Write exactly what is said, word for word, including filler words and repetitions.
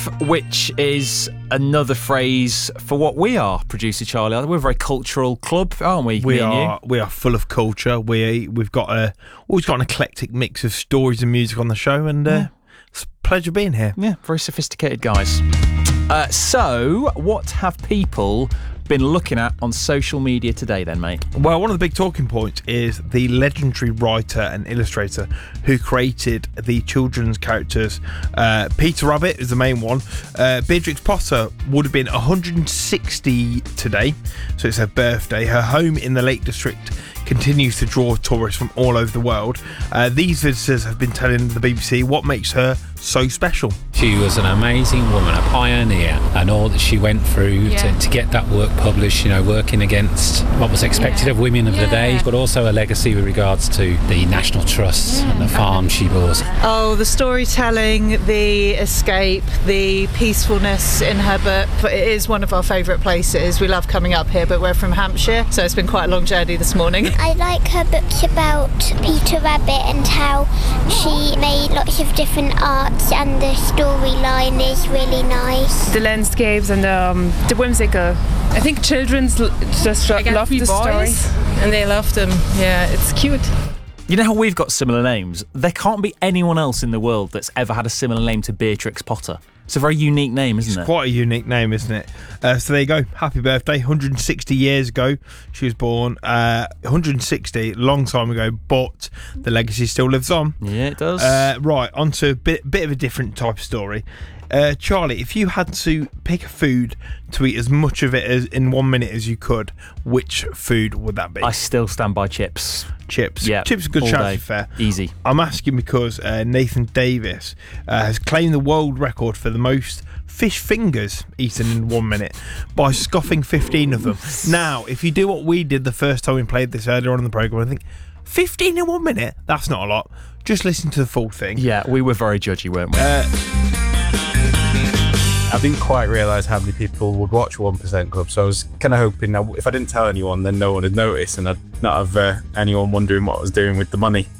which is another phrase for what we are, producer Charlie. We're a very cultural club, aren't we? We me and are. you? We are full of culture. We we've got a always got an eclectic mix of stories and music on the show, and uh, Yeah. it's a pleasure being here. Yeah, very sophisticated guys. Uh, so, what have people been looking at on social media today then, mate? Well, one of the big talking points is the legendary writer and illustrator who created the children's characters. Uh, Peter Rabbit is the main one. Uh, Beatrix Potter would have been one hundred sixty today, so it's her birthday. Her home in the Lake District continues to draw tourists from all over the world. Uh, these visitors have been telling the B B C what makes her so special. She was an amazing woman, a pioneer, and all that she went through Yeah. to, to get that work published, you know, working against what was expected Yeah. of women of Yeah. the day, but also a legacy with regards to the National Trust and the farm she bought. Oh, the storytelling, the escape, the peacefulness in her book. It is one of our favourite places. We love coming up here, but we're from Hampshire, so it's been quite a long journey this morning. I like her books about Peter Rabbit and how she made lots of different arts, and the storyline is really nice. The landscapes and um, the whimsical. I think children's l- just I got love three the boys, story. and they love them. Yeah, it's cute. You know how we've got similar names? There can't be anyone else in the world that's ever had a similar name to Beatrix Potter. It's a very unique name, isn't It's it? quite a unique name, isn't it? Uh, so there you go. Happy birthday. one hundred sixty years ago she was born. Uh, one hundred sixty, long time ago, but the legacy still lives on. Yeah, it does. Uh, right, on to a bit, bit of a different type of story. Uh, Charlie, if you had to pick a food to eat as much of it as in one minute as you could, which food would that be? I still stand by chips. Chips. Yeah, Chips are a good all chance, day. to be fair. Easy. I'm asking because uh, Nathan Davis uh, has claimed the world record for the most fish fingers eaten in one minute by scoffing fifteen of them. Now, if you do what we did the first time we played this earlier on in the programme, I think fifteen in one minute? That's not a lot. Just listen to the full thing. Yeah, we were very judgy, weren't we? Uh, I didn't quite realise how many people would watch one percent Club, so I was kind of hoping that if I didn't tell anyone, then no one would notice, and I'd not have uh, anyone wondering what I was doing with the money.